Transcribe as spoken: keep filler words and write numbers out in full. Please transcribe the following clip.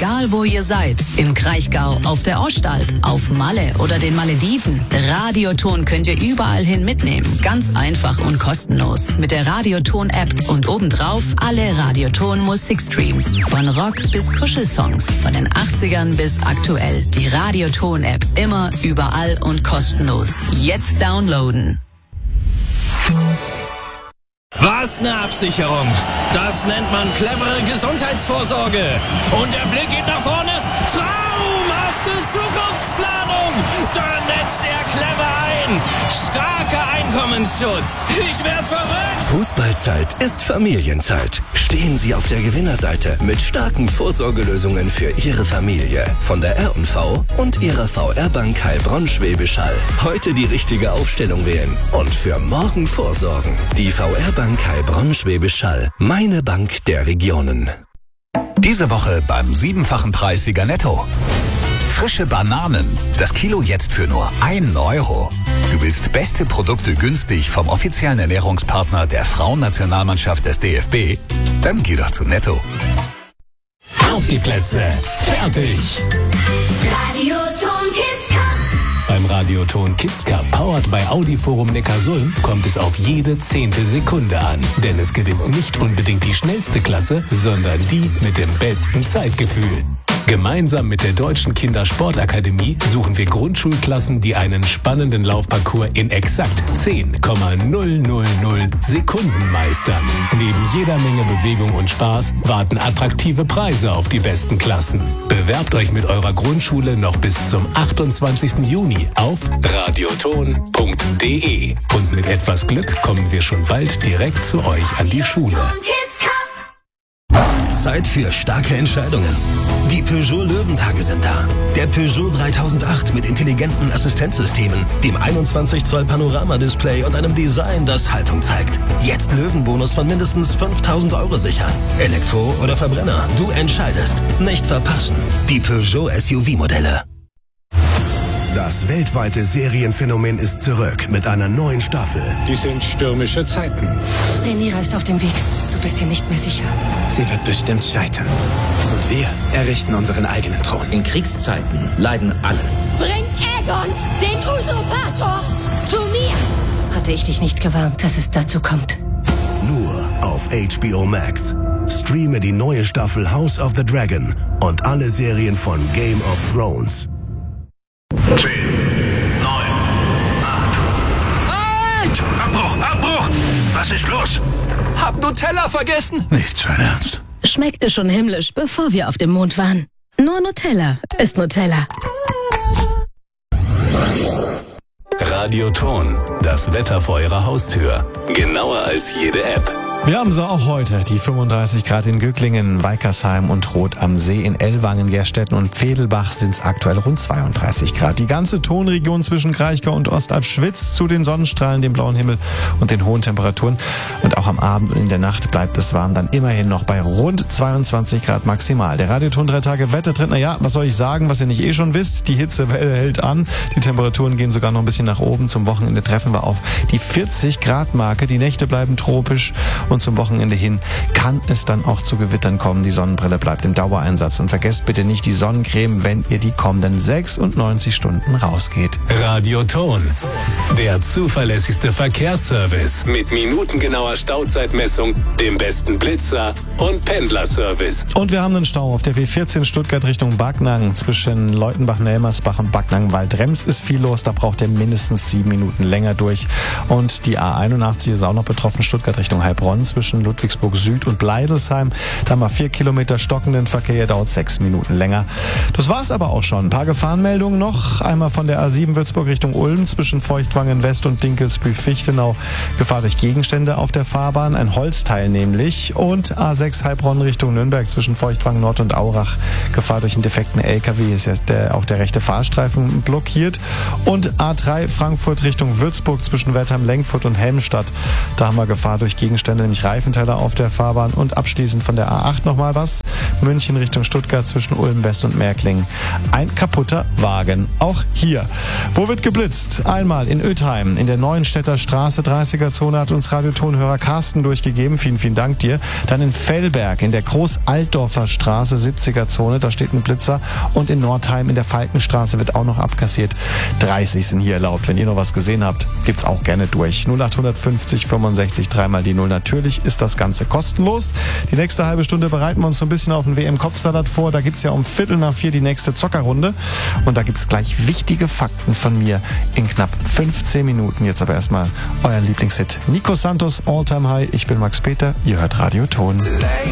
Egal wo ihr seid, im Kraichgau, auf der Ostalb, auf Malle oder den Malediven, Radioton könnt ihr überall hin mitnehmen. Ganz einfach und kostenlos. Mit der Radioton-App und obendrauf alle Radioton-Musikstreams. Von Rock bis Kuschelsongs, von den achtzigern bis aktuell. Die Radioton-App immer, überall und kostenlos. Jetzt downloaden. Was eine Absicherung. Das nennt man clevere Gesundheitsvorsorge. Und der Blick geht nach vorne. Traumhafte Zukunftsplanung. Da netzt er clever ein. Starker Einkommensschutz. Ich werd verrückt. Fußballzeit ist Familienzeit. Stehen Sie auf der Gewinnerseite mit starken Vorsorgelösungen für Ihre Familie. Von der R und V und Ihrer V R-Bank Heilbronn-Schwäbisch Hall. Heute die richtige Aufstellung wählen und für morgen vorsorgen. Die V R-Bank Heilbronn-Schwäbisch Hall. Meine Bank der Regionen. Diese Woche beim siebenfachen Preissieger Netto. Frische Bananen. Das Kilo jetzt für nur ein Euro. Du willst beste Produkte günstig vom offiziellen Ernährungspartner der Frauennationalmannschaft des D F B? Dann geh doch zu Netto. Auf die Plätze. Fertig. Radioton Kids Cup. Beim Radioton Kids Cup, powered bei Audi Forum Neckarsulm, kommt es auf jede zehnte Sekunde an. Denn es gewinnt nicht unbedingt die schnellste Klasse, sondern die mit dem besten Zeitgefühl. Gemeinsam mit der Deutschen Kindersportakademie suchen wir Grundschulklassen, die einen spannenden Laufparcours in exakt zehn Komma null null null Sekunden meistern. Neben jeder Menge Bewegung und Spaß warten attraktive Preise auf die besten Klassen. Bewerbt euch mit eurer Grundschule noch bis zum achtundzwanzigsten Juni auf radioton punkt de. Und mit etwas Glück kommen wir schon bald direkt zu euch an die Schule. Zeit für starke Entscheidungen. Die Peugeot Löwentage sind da. Der Peugeot dreitausendacht mit intelligenten Assistenzsystemen, dem einundzwanzig Zoll Panoramadisplay und einem Design, das Haltung zeigt. Jetzt Löwenbonus von mindestens fünftausend Euro sichern. Elektro oder Verbrenner, du entscheidest. Nicht verpassen. Die Peugeot S U V-Modelle. Das weltweite Serienphänomen ist zurück mit einer neuen Staffel. Die sind stürmische Zeiten. Rhaenyra ist auf dem Weg. Du bist dir nicht mehr sicher. Sie wird bestimmt scheitern. Und wir errichten unseren eigenen Thron. In Kriegszeiten leiden alle. Bringt Aegon, den Usurpator, zu mir! Hatte ich dich nicht gewarnt, dass es dazu kommt. Nur auf H B O Max. Streame die neue Staffel House of the Dragon und alle Serien von Game of Thrones. zehn, neun, acht. Halt! Abbruch! Abbruch! Was ist los? Hab Nutella vergessen. Nicht sein Ernst. Schmeckte schon himmlisch, bevor wir auf dem Mond waren. Nur Nutella ist Nutella. Radioton, das Wetter vor Ihrer Haustür. Genauer als jede App. Wir haben sie auch heute, die fünfunddreißig Grad in Gücklingen, Weikersheim und Rot am See. In Ellwangen, Gerstetten und Vedelbach sind es aktuell rund zweiunddreißig Grad. Die ganze Tonregion zwischen Kraichgau und Ostalb schwitzt zu den Sonnenstrahlen, dem blauen Himmel und den hohen Temperaturen. Und auch am Abend und in der Nacht bleibt es warm, dann immerhin noch bei rund zweiundzwanzig Grad maximal. Der Radioton drei Tage Wettertrend, naja, was soll ich sagen, was ihr nicht eh schon wisst, die Hitzewelle hält an. Die Temperaturen gehen sogar noch ein bisschen nach oben. Zum Wochenende treffen wir auf die vierzig Grad Marke. Die Nächte bleiben tropisch. Und zum Wochenende hin kann es dann auch zu Gewittern kommen. Die Sonnenbrille bleibt im Dauereinsatz. Und vergesst bitte nicht die Sonnencreme, wenn ihr die kommenden sechsundneunzig Stunden rausgeht. Radioton, der zuverlässigste Verkehrsservice mit minutengenauer Stauzeitmessung, dem besten Blitzer und Pendlerservice. Und wir haben einen Stau auf der W vierzehn Stuttgart Richtung Backnang. Zwischen Leutenbach-Nelmersbach und Backnang-Waldrems ist viel los. Da braucht ihr mindestens sieben Minuten länger durch. Und die A einundachtzig ist auch noch betroffen. Stuttgart Richtung Heilbronn zwischen Ludwigsburg Süd und Bleidelsheim. Da haben wir vier Kilometer stockenden Verkehr, dauert sechs Minuten länger. Das war's aber auch schon. Ein paar Gefahrenmeldungen noch. Einmal von der A sieben Würzburg Richtung Ulm zwischen Feuchtwangen West und Dinkelsbühl-Fichtenau. Gefahr durch Gegenstände auf der Fahrbahn, ein Holzteil nämlich. Und A sechs Heilbronn Richtung Nürnberg zwischen Feuchtwangen Nord und Aurach. Gefahr durch einen defekten L K W, ist ja der, auch der rechte Fahrstreifen blockiert. Und A drei Frankfurt Richtung Würzburg zwischen Wertheim-Lenkfurt und Helmstadt. Da haben wir Gefahr durch Gegenstände, nämlich Reifenteile auf der Fahrbahn. Und abschließend von der A acht nochmal was. München Richtung Stuttgart zwischen Ulm West und Märklingen. Ein kaputter Wagen. Auch hier. Wo wird geblitzt? Einmal in Ötheim, in der Neuenstädter Straße, dreißiger Zone, hat uns Radiotonhörer Carsten durchgegeben. Vielen, vielen Dank dir. Dann in Fellberg, in der Groß-Altdorfer Straße, siebziger Zone, da steht ein Blitzer. Und in Nordheim, in der Falkenstraße, wird auch noch abkassiert. dreißig sind hier erlaubt. Wenn ihr noch was gesehen habt, gibt's auch gerne durch. null acht fünfzig fünfundsechzig, dreimal die Null. Natürlich ist das Ganze kostenlos. Die nächste halbe Stunde bereiten wir uns so ein bisschen auf den W M-Kopfsalat vor. Da gibt's ja um Viertel nach vier die nächste Zockerrunde. Und da gibt's gleich wichtige Fakten von mir in knapp fünfzehn Minuten. Jetzt aber erstmal euer Lieblingshit. Nico Santos, All Time High. Ich bin Max Peter. Ihr hört Radio Ton.